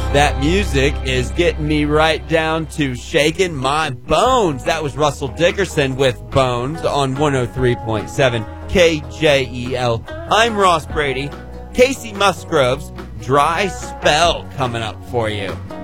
That music is getting me right down to shaking my bones. That was Russell Dickerson with Bones on 103.7 KJEL. I'm Ross Brady. Casey Musgrove's Dry Spell coming up for you.